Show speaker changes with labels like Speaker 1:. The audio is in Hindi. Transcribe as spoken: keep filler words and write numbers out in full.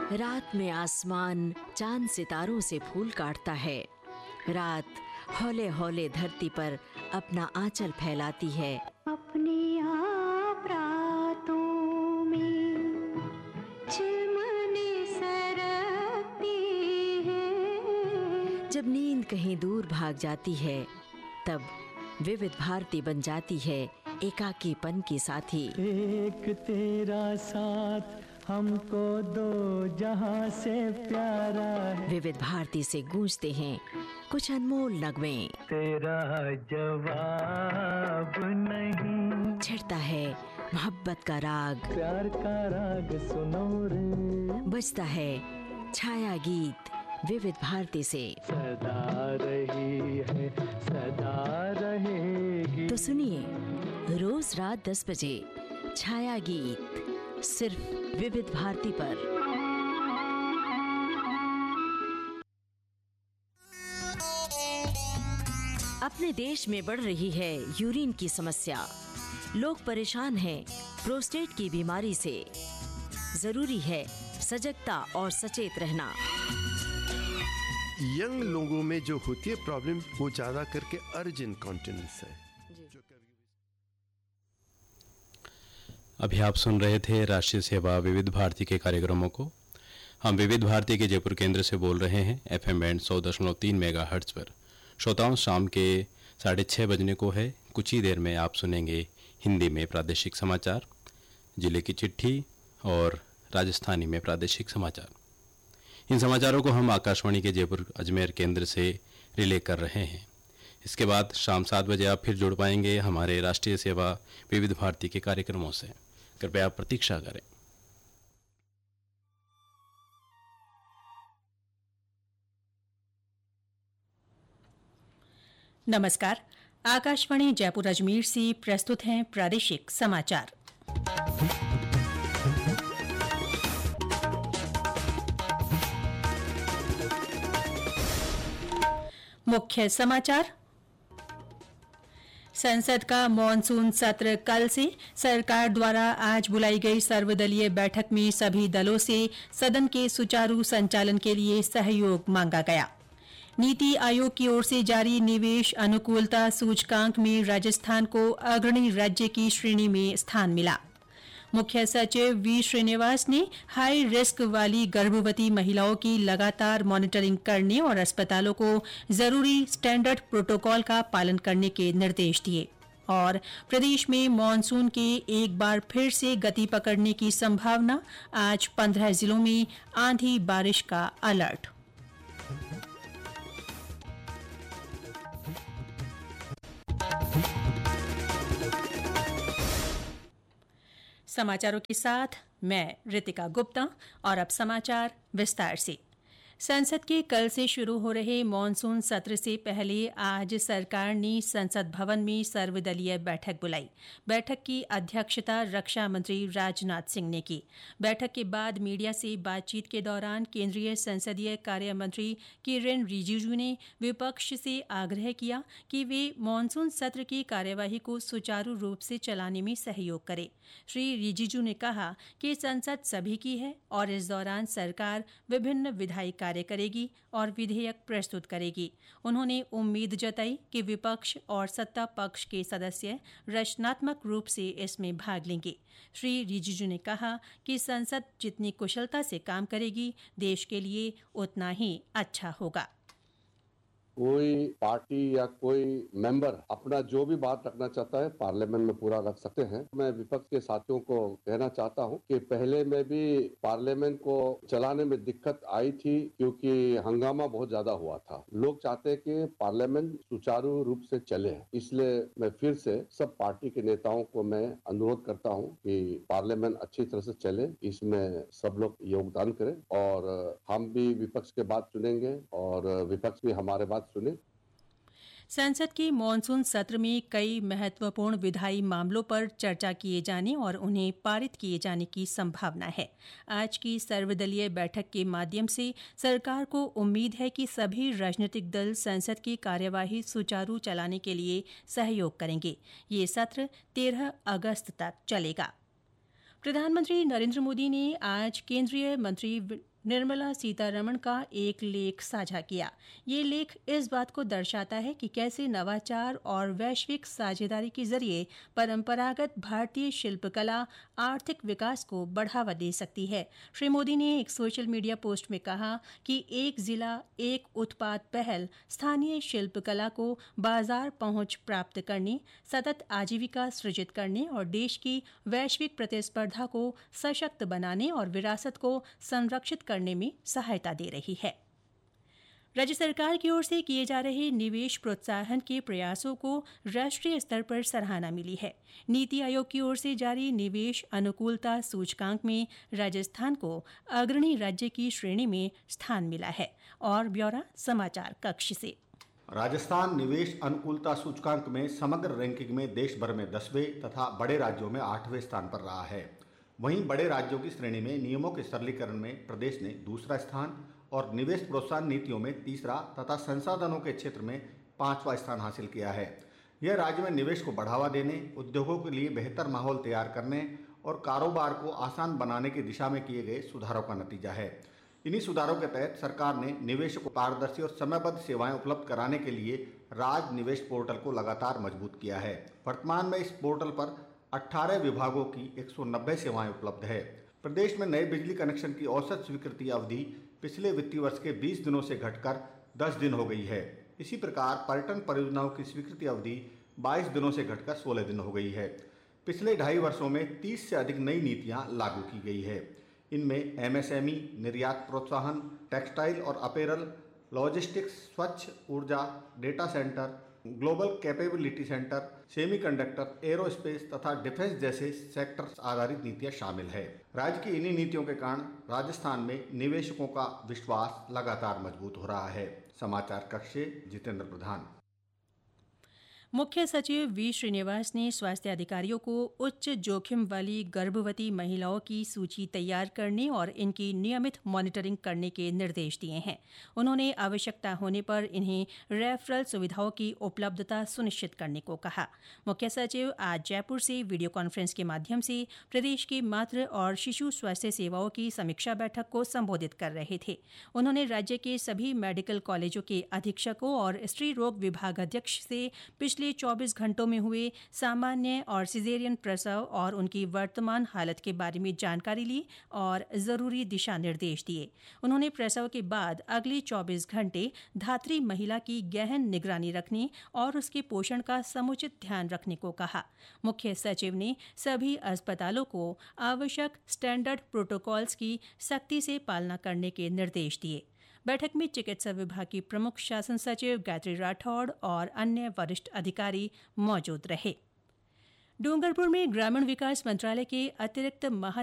Speaker 1: रात में आसमान चांद सितारों से फूल काटता है। रात हौले हौले धरती पर अपना आंचल फैलाती है।
Speaker 2: अपने आप रातों में चिलमने सरकती है।
Speaker 1: जब नींद कहीं दूर भाग जाती है तब विविध भारती बन जाती है एकाकीपन की साथी।
Speaker 3: एक तेरा साथ हमको दो जहां से प्यारा है।
Speaker 1: विविध भारती से गूंजते हैं कुछ अनमोल नगमे।
Speaker 3: तेरा जवाब नहीं,
Speaker 1: छिड़ता है मोहब्बत का राग।
Speaker 3: प्यार का राग सुनो रे,
Speaker 1: बजता है छाया गीत विविध भारती से।
Speaker 3: सदा रही है सदा रहेगी।
Speaker 1: तो सुनिए रोज रात दस बजे छाया गीत सिर्फ विविध भारती पर। अपने देश में बढ़ रही है यूरिन की समस्या। लोग परेशान हैं प्रोस्टेट की बीमारी से। जरूरी है सजगता और सचेत रहना।
Speaker 4: यंग लोगों में जो होती है प्रॉब्लम वो ज्यादा करके अर्ज इनकॉन्टिनेंस है।
Speaker 5: अभी आप सुन रहे थे राष्ट्रीय सेवा विविध भारती के कार्यक्रमों को। हम विविध भारती के जयपुर केंद्र से बोल रहे हैं एफएम बैंड सौ दशमलव तीन मेगा हर्ट्ज पर। श्रोताओं शाम के साढ़े छः बजने को है। कुछ ही देर में आप सुनेंगे हिंदी में प्रादेशिक समाचार, जिले की चिट्ठी और राजस्थानी में प्रादेशिक समाचार। इन समाचारों को हम आकाशवाणी के जयपुर अजमेर केंद्र से रिले कर रहे हैं। इसके बाद शाम सात बजे आप फिर जुड़ पाएंगे हमारे राष्ट्रीय सेवा विविध भारती के कार्यक्रमों से। कृपया आप प्रतीक्षा करें।
Speaker 6: नमस्कार, आकाशवाणी जयपुर अजमेर से प्रस्तुत हैं प्रादेशिक समाचार। मुख्य समाचार। संसद का मॉनसून सत्र कल से। सरकार द्वारा आज बुलाई गई सर्वदलीय बैठक में सभी दलों से सदन के सुचारू संचालन के लिए सहयोग मांगा गया। नीति आयोग की ओर से जारी निवेश अनुकूलता सूचकांक में राजस्थान को अग्रणी राज्य की श्रेणी में स्थान मिला। मुख्य सचिव वी श्रीनिवास ने हाई रिस्क वाली गर्भवती महिलाओं की लगातार मॉनिटरिंग करने और अस्पतालों को जरूरी स्टैंडर्ड प्रोटोकॉल का पालन करने के निर्देश दिए। और प्रदेश में मानसून के एक बार फिर से गति पकड़ने की संभावना। आज पंद्रह जिलों में आंधी बारिश का अलर्ट। समाचारों के साथ मैं रितिका गुप्ता और अब समाचार विस्तार से। संसद के कल से शुरू हो रहे मॉनसून सत्र से पहले आज सरकार ने संसद भवन में सर्वदलीय बैठक बुलाई। बैठक की अध्यक्षता रक्षा मंत्री राजनाथ सिंह ने की। बैठक के बाद मीडिया से बातचीत के दौरान केंद्रीय संसदीय कार्य मंत्री किरेन रिजिजू ने विपक्ष से आग्रह किया कि वे मॉनसून सत्र की कार्यवाही को सुचारू रूप से चलाने में सहयोग करें। श्री रिजिजू ने कहा कि संसद सभी की है और इस दौरान सरकार विभिन्न विधायी कार्य करेगी और विधेयक प्रस्तुत करेगी। उन्होंने उम्मीद जताई कि विपक्ष और सत्ता पक्ष के सदस्य रचनात्मक रूप से इसमें भाग लेंगे। श्री रिजिजू ने कहा कि संसद जितनी कुशलता से काम करेगी देश के लिए उतना ही अच्छा होगा।
Speaker 7: कोई पार्टी या कोई मेंबर अपना जो भी बात रखना चाहता है पार्लियामेंट में पूरा रख सकते हैं। मैं विपक्ष के साथियों को कहना चाहता हूं कि पहले में भी पार्लियामेंट को चलाने में दिक्कत आई थी क्योंकि हंगामा बहुत ज्यादा हुआ था। लोग चाहते हैं कि पार्लियामेंट सुचारू रूप से चले, इसलिए मैं फिर से सब पार्टी के नेताओं को मैं अनुरोध करता हूं कि पार्लियामेंट अच्छी तरह से चले, इसमें सब लोग योगदान करें और हम भी विपक्ष के बात सुनेंगे और विपक्ष भी हमारे बात सुने।
Speaker 6: संसद के मॉनसून सत्र में कई महत्वपूर्ण विधायी मामलों पर चर्चा किए जाने और उन्हें पारित किए जाने की संभावना है। आज की सर्वदलीय बैठक के माध्यम से सरकार को उम्मीद है कि सभी राजनीतिक दल संसद की कार्यवाही सुचारू चलाने के लिए सहयोग करेंगे। ये सत्र तेरह अगस्त तक चलेगा। प्रधानमंत्री नरेंद्र मोदी ने आज केंद्रीय मंत्री निर्मला सीतारमण का एक लेख साझा किया। ये लेख इस बात को दर्शाता है कि कैसे नवाचार और वैश्विक साझेदारी के जरिए परंपरागत भारतीय शिल्पकला आर्थिक विकास को बढ़ावा दे सकती है। श्री मोदी ने एक सोशल मीडिया पोस्ट में कहा कि एक जिला एक उत्पाद पहल स्थानीय शिल्पकला को बाजार पहुंच प्राप्त करने, सतत आजीविका सृजित करने और देश की वैश्विक प्रतिस्पर्धा को सशक्त बनाने और विरासत को संरक्षित करने में सहायता दे रही है। राज्य सरकार की ओर से किए जा रहे निवेश प्रोत्साहन के प्रयासों को राष्ट्रीय स्तर पर सराहना मिली है। नीति आयोग की ओर से जारी निवेश अनुकूलता सूचकांक में राजस्थान को अग्रणी राज्य की श्रेणी में स्थान मिला है। और ब्यौरा समाचार कक्ष से।
Speaker 8: राजस्थान निवेश अनुकूलता सूचकांक में समग्र रैंकिंग में देश भर में दसवें तथा बड़े राज्यों में आठवें स्थान पर रहा है। वहीं बड़े राज्यों की श्रेणी में नियमों के सरलीकरण में प्रदेश ने दूसरा स्थान और निवेश प्रोत्साहन नीतियों में तीसरा तथा संसाधनों के क्षेत्र में पांचवा स्थान हासिल किया है। यह राज्य में निवेश को बढ़ावा देने, उद्योगों के लिए बेहतर माहौल तैयार करने और कारोबार को आसान बनाने की दिशा में किए गए सुधारों का नतीजा है। इन्हीं सुधारों के तहत सरकार ने निवेशकों को पारदर्शी और समयबद्ध सेवाएं उपलब्ध कराने के लिए राज निवेश पोर्टल को लगातार मजबूत किया है। वर्तमान में इस पोर्टल पर अठारह विभागों की एक सौ नब्बे सेवाएं उपलब्ध है। प्रदेश में नए बिजली कनेक्शन की औसत स्वीकृति अवधि पिछले वित्तीय वर्ष के बीस दिनों से घटकर दस दिन हो गई है। इसी प्रकार पर्यटन परियोजनाओं की स्वीकृति अवधि बाईस दिनों से घटकर सोलह दिन हो गई है। पिछले ढाई वर्षों में तीस से अधिक नई नीतियां लागू की गई है। इनमें एमएसएमई, निर्यात प्रोत्साहन, टेक्सटाइल और अपेरल, लॉजिस्टिक्स, स्वच्छ ऊर्जा, data centre, global capability centre, semiconductor, aerospace तथा डिफेंस जैसे सेक्टर आधारित नीतियां शामिल है। राज्य की इन्हीं नीतियों के कारण राजस्थान में निवेशकों का विश्वास लगातार मजबूत हो रहा है। समाचार कक्ष से जितेंद्र प्रधान।
Speaker 6: मुख्य सचिव वी श्रीनिवास ने स्वास्थ्य अधिकारियों को उच्च जोखिम वाली गर्भवती महिलाओं की सूची तैयार करने और इनकी नियमित मॉनिटरिंग करने के निर्देश दिए हैं। उन्होंने आवश्यकता होने पर इन्हें रेफरल सुविधाओं की उपलब्धता सुनिश्चित करने को कहा। मुख्य सचिव आज जयपुर से वीडियो कॉन्फ्रेंस के माध्यम से प्रदेश की मातृ और शिशु स्वास्थ्य सेवाओं की समीक्षा बैठक को संबोधित कर रहे थे। उन्होंने राज्य के सभी मेडिकल कॉलेजों के अधीक्षकों और स्त्री रोग विभागाध्यक्ष से पिछले चौबीस घंटों में हुए सामान्य और सिजेरियन प्रसव और उनकी वर्तमान हालत के बारे में जानकारी ली और जरूरी दिशा निर्देश दिए। उन्होंने प्रसव के बाद अगले चौबीस घंटे धात्री महिला की गहन निगरानी रखने और उसके पोषण का समुचित ध्यान रखने को कहा। मुख्य सचिव ने सभी अस्पतालों को आवश्यक स्टैंडर्ड प्रोटोकॉल्स की सख्ती से पालना करने के निर्देश दिए। बैठक में चिकित्सा विभाग की प्रमुख शासन सचिव गायत्री राठौड़ और अन्य वरिष्ठ अधिकारी मौजूद रहे। डूंगरपुर में ग्रामीण विकास मंत्रालय के अतिरिक्त महा